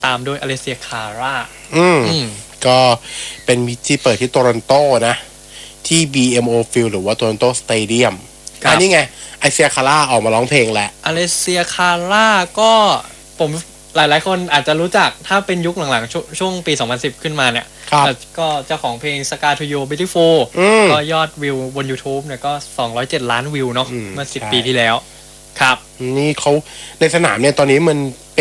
ตามด้วยอเลเซียคาร่าก็เป็นที่เปิดที่โตรอนโตนะที่ BMO Field หรือว่า Toronto Stadium อันนี้ไงไอเซียคาร่าออกมาร้องเพลงแล้วอเลเซียคาร่าก็ผมหลายๆคนอาจจะรู้จักถ้าเป็นยุคหลังๆช่วงปี2010ขึ้นมาเนี่ยก็เจ้าของเพลง Scar to You Beautiful ก็ยอดวิวบน YouTube เนี่ยก็207ล้านวิวเนาะเมื่อ10 ปีที่แล้วครับนี่เขาในสนามเนี่ยตอนนี้มัน